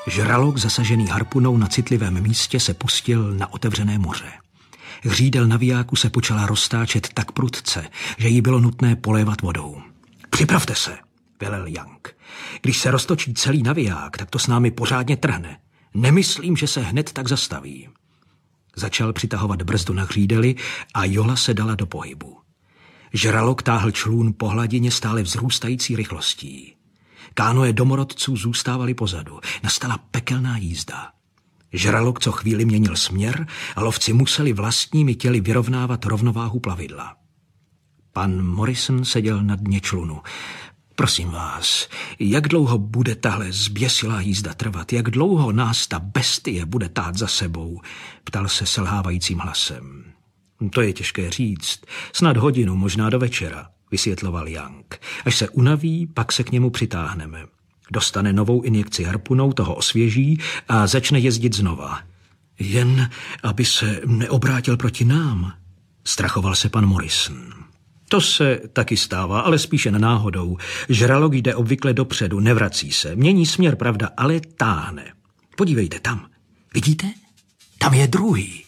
Žralok zasažený harpunou na citlivém místě se pustil na otevřené moře. Hřídel navijáku se počala roztáčet tak prudce, že jí bylo nutné polévat vodou. Připravte se, velel Young. Když se roztočí celý naviják, tak to s námi pořádně trhne. Nemyslím, že se hned tak zastaví. Začal přitahovat brzdu na hřídeli a jola se dala do pohybu. Žralok táhl člún po hladině stále vzrůstající rychlostí. Kánoe domorodců zůstávaly pozadu. Nastala pekelná jízda. Žralok co chvíli měnil směr a lovci museli vlastními těly vyrovnávat rovnováhu plavidla. Pan Morrison seděl na dně člunu. Prosím vás, jak dlouho bude tahle zběsilá jízda trvat? Jak dlouho nás ta bestie bude tát za sebou? Ptal se selhávajícím hlasem. To je těžké říct. Snad hodinu, možná do večera, vysvětloval Young. Až se unaví, pak se k němu přitáhneme. Dostane novou injekci harpunou, toho osvěží a začne jezdit znova. Jen aby se neobrátil proti nám, strachoval se pan Morrison. To se taky stává, ale spíše náhodou. Žralok jde obvykle dopředu, nevrací se. Mění směr, pravda, ale táhne. Podívejte tam. Vidíte? Tam je druhý.